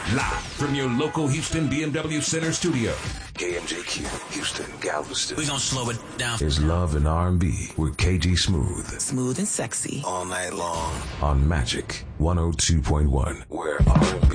Live from your local Houston BMW Center studio. KMJQ, Houston, Galveston. We gonna slow it down. Is Love and R&B with KG Smooth. Smooth and sexy. All night long. On Magic 102.1, where R&B